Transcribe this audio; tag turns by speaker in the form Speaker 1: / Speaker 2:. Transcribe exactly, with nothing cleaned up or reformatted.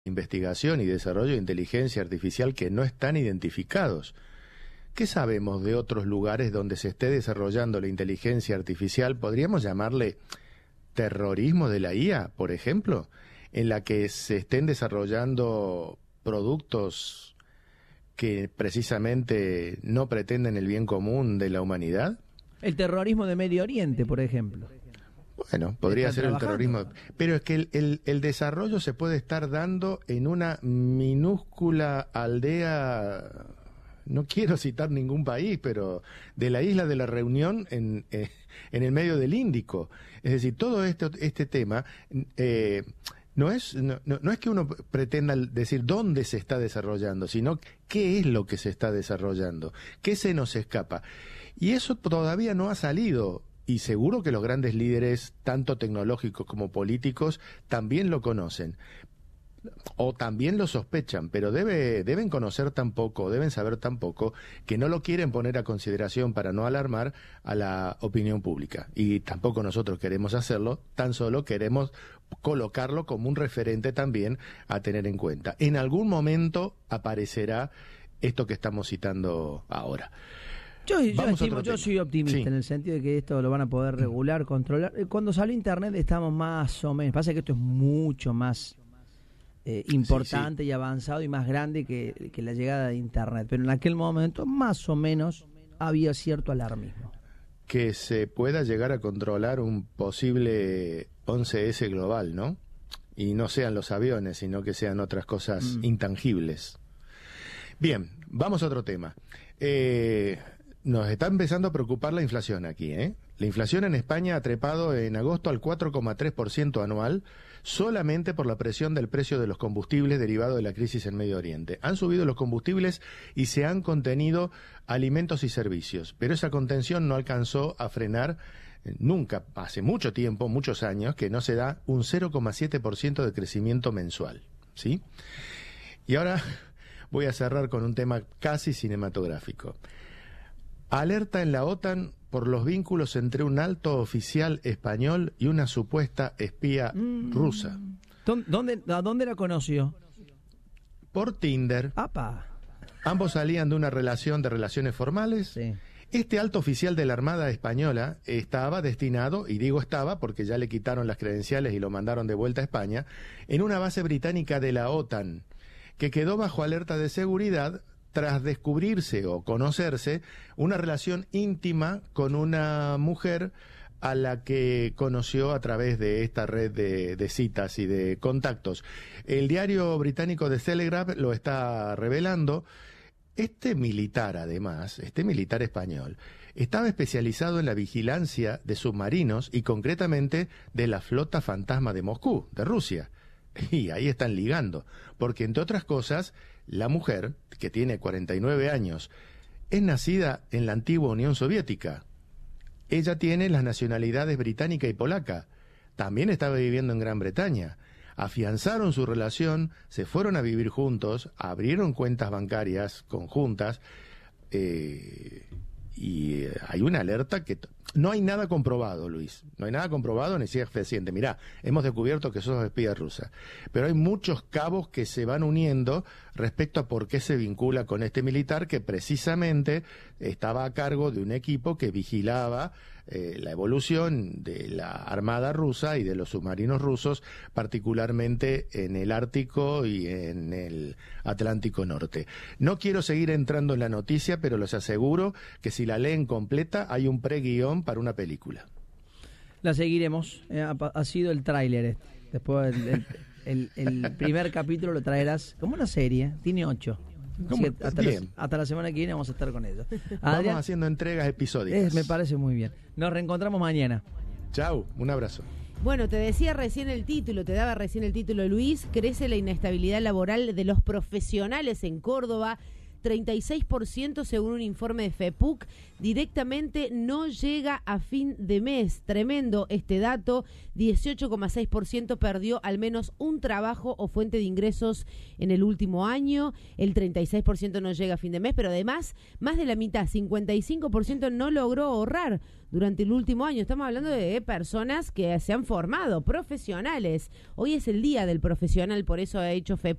Speaker 1: investigación y desarrollo de inteligencia artificial que no están identificados. ¿Qué sabemos de otros lugares donde se esté desarrollando la inteligencia artificial? ¿Podríamos llamarle terrorismo de la I A, por ejemplo? En la que se estén desarrollando productos que precisamente no pretenden el bien común de la humanidad.
Speaker 2: El terrorismo de Medio Oriente, por ejemplo.
Speaker 1: Bueno, podría ser el terrorismo, pero es que el, el, el desarrollo se puede estar dando en una minúscula aldea, no quiero citar ningún país, pero de la isla de la Reunión en, eh, en el medio del Índico. Es decir, todo este, este tema eh, no, es, no, no es que uno pretenda decir dónde se está desarrollando, sino qué es lo que se está desarrollando, qué se nos escapa. Y eso todavía no ha salido. Y seguro que los grandes líderes, tanto tecnológicos como políticos, también lo conocen. O también lo sospechan, pero debe, deben conocer tan poco, deben saber tan poco, que no lo quieren poner a consideración para no alarmar a la opinión pública. Y tampoco nosotros queremos hacerlo, tan solo queremos colocarlo como un referente también a tener en cuenta. En algún momento aparecerá esto que estamos citando ahora.
Speaker 2: Yo, yo, estimo, yo soy optimista sí. en el sentido de que esto lo van a poder regular, controlar. Cuando salió Internet estamos más o menos, pasa que esto es mucho más eh, importante sí, sí. y avanzado y más grande que, que la llegada de Internet, pero en aquel momento más o menos había cierto alarmismo.
Speaker 1: Que se pueda llegar a controlar un posible once ese global, ¿no? Y no sean los aviones, sino que sean otras cosas mm. intangibles. Bien, vamos a otro tema. Eh... Nos está empezando a preocupar la inflación aquí, ¿eh? La inflación en España ha trepado en agosto al cuatro coma tres por ciento anual solamente por la presión del precio de los combustibles derivado de la crisis en Medio Oriente. Han subido los combustibles y se han contenido alimentos y servicios, pero esa contención no alcanzó a frenar nunca, hace mucho tiempo, muchos años, que no se da un cero coma siete por ciento de crecimiento mensual, ¿sí? Y ahora voy a cerrar con un tema casi cinematográfico. Alerta en la OTAN por los vínculos entre un alto oficial español y una supuesta espía mm. rusa.
Speaker 2: ¿Dónde, ¿A dónde la conoció?
Speaker 1: Por Tinder.
Speaker 2: ¡Apa!
Speaker 1: Ambos salían de una relación de relaciones formales.
Speaker 2: Sí.
Speaker 1: Este alto oficial de la Armada Española estaba destinado, y digo estaba porque ya le quitaron las credenciales y lo mandaron de vuelta a España, en una base británica de la OTAN, que quedó bajo alerta de seguridad tras descubrirse o conocerse una relación íntima con una mujer a la que conoció a través de esta red de, de citas y de contactos. El diario británico The Telegraph lo está revelando. Este militar, además, este militar español, estaba especializado en la vigilancia de submarinos y concretamente de la flota fantasma de Moscú, de Rusia. Y ahí están ligando, porque entre otras cosas, la mujer, que tiene cuarenta y nueve años, es nacida en la antigua Unión Soviética. Ella tiene las nacionalidades británica y polaca. También estaba viviendo en Gran Bretaña. Afianzaron su relación, se fueron a vivir juntos, abrieron cuentas bancarias conjuntas, eh, y hay una alerta que... No hay nada comprobado, Luis. No hay nada comprobado ni siquiera fehaciente. Mirá, hemos descubierto que sos espía rusa. Pero hay muchos cabos que se van uniendo respecto a por qué se vincula con este militar que precisamente estaba a cargo de un equipo que vigilaba eh, la evolución de la Armada rusa y de los submarinos rusos, particularmente en el Ártico y en el Atlántico Norte. No quiero seguir entrando en la noticia, pero les aseguro que si la leen completa hay un preguión para una película.
Speaker 2: La seguiremos, eh, ha, ha sido el tráiler este. Después el, el, el, el primer capítulo lo traerás como una serie, tiene ocho. Así que hasta, la, hasta la semana que viene vamos a estar con ellos.
Speaker 1: Adrián, vamos haciendo entregas episódicas.
Speaker 2: Eh, me parece muy bien. Nos reencontramos mañana.
Speaker 1: Chau, un abrazo.
Speaker 3: Bueno, te decía recién el título, te daba recién el título, Luis. Crece la inestabilidad laboral de los profesionales en Córdoba. treinta y seis por ciento según un informe de FEPUC, directamente no llega a fin de mes. Tremendo este dato, dieciocho coma seis por ciento perdió al menos un trabajo o fuente de ingresos en el último año, el treinta y seis por ciento no llega a fin de mes, pero además más de la mitad, cincuenta y cinco por ciento no logró ahorrar durante el último año. Estamos hablando de personas que se han formado, profesionales. Hoy es el día del profesional, por eso ha hecho FEPUC